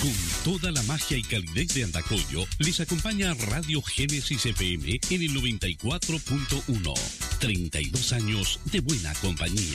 Con toda la magia y calidez de Andacollo, les acompaña Radio Génesis FM en el 94.1. 32 años de buena compañía.